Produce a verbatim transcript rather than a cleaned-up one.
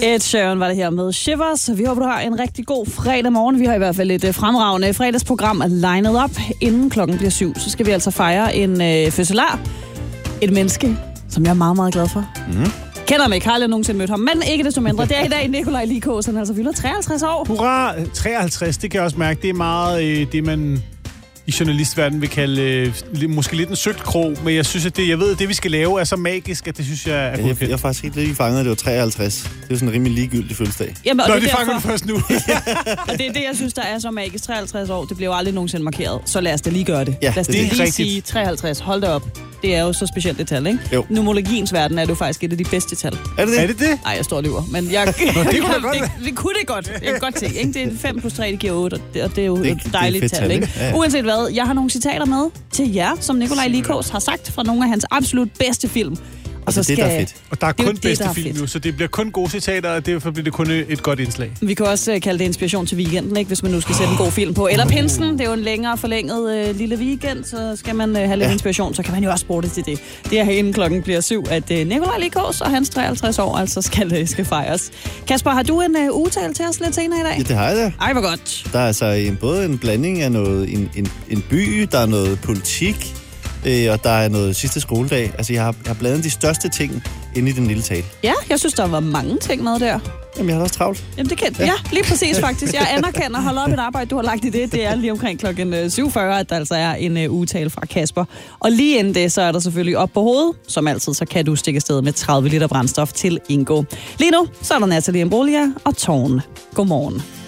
Ed Sheeran var det her med Shivers. Vi håber, du har en rigtig god fredag morgen. Vi har i hvert fald et fremragende fredagsprogram lined up. Inden klokken bliver syv, så skal vi altså fejre en øh, fødselar. Et menneske, som jeg er meget, meget glad for. Mm. Kender ham ikke, har aldrig nogensinde mødt ham, men ikke desto mindre. Det er i dag Nikolaj Likås, han altså fylder treoghalvtreds år. Hurra! treoghalvtreds, det kan jeg også mærke. Det er meget øh, det, man i journalistverdenen vil kalde øh, måske lidt en søgt krog, men jeg synes, at det, jeg ved, at det, vi skal lave, er så magisk, at det synes jeg er ja, jeg, jeg er faktisk helt lidt fanget, at det var treoghalvtreds. Det er jo sådan en rimelig ligegyldig fødselsdag. Jamen, Nå, det, det derfor... fanger du først nu. Og det er det, jeg synes, der er så magisk. treoghalvtreds år, det bliver jo aldrig nogensinde markeret. Så lad os da lige gøre det. Ja, lad os det, det det lige rigtigt. sige treoghalvtreds. Hold da op. Det er jo så specielt et tal, ikke? Jo. Numerologiens verden er det jo faktisk et af de bedste tal. Er det det? Er det det? Nej, jeg står og lyver, men jeg... Nå, det kunne da godt det, det kunne det godt. Jeg kan godt se, ikke? Det er fem plus tre, det giver otte, og det, og det er jo det, et dejligt det er et tal, tal, ikke? Ja, ja. Uanset hvad, jeg har nogle citater med til jer, som Nikolaj Likås har sagt fra nogle af hans absolut bedste film. Og altså, så skal... det, der er fedt. Og der er det er kun det, bedste der er film fedt. nu, så det bliver kun gode citater, og derfor bliver det kun et godt indslag. Vi kan også uh, kalde det inspiration til weekenden, ikke? Hvis man nu skal sætte en god film på. Eller pinsen, det er jo en længere forlænget uh, lille weekend, så skal man uh, have lidt ja. inspiration, så kan man jo også bruge det til det. Det er her inden klokken bliver syv, at uh, Nikolaj Likås og hans treoghalvtreds år altså skal, uh, skal fejres. Kasper, har du en uh, udtale til os lidt senere i dag? Ja, det har jeg da. Ej, hvor godt. Der er altså en, både en blanding af noget, en, en, en by, der er noget politik, øh, og der er noget sidste skoledag. Altså, jeg har, jeg har blandet de største ting inde i den lille tale. Ja, jeg synes, der var mange ting med der. Jamen, jeg har også travlt. Jamen, det kan, ja. ja, lige præcis faktisk. Jeg anerkender, hold op et arbejde, du har lagt i det. Det er lige omkring klokken syv fyrre, at der altså er en uh, udtale fra Kasper. Og lige inden det, så er der selvfølgelig op på hovedet. Som altid, så kan du stikke afsted med tredive liter brændstof til Ingo. Lige nu, så er der Natalie Imbruglia og Tårn. Godmorgen.